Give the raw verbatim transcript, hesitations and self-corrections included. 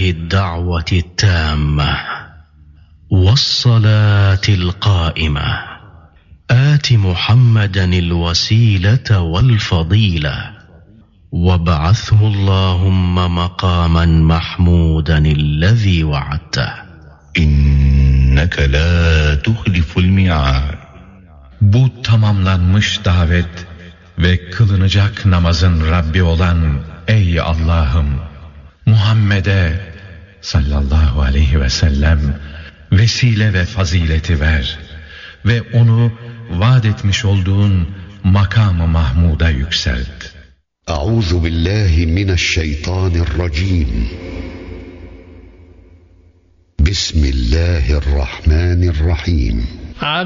الدعوة التامة والصلاة القائمة آت محمدا الوسيلة والفضيلة وابعثه اللهم مقاما محمودا الذي وعدته إنك لا تخلف الميعاد. Bu tamamlanmış davet ve kılınacak namazın Rabbi olan ey Allah'ım, Muhammed'e sallallahu aleyhi ve sellem vesile ve fazileti ver ve onu vaat etmiş olduğun makam-ı Mahmud'a yükselt. Euzu billahi mineşşeytanirracim. Bismillahirrahmanirrahim.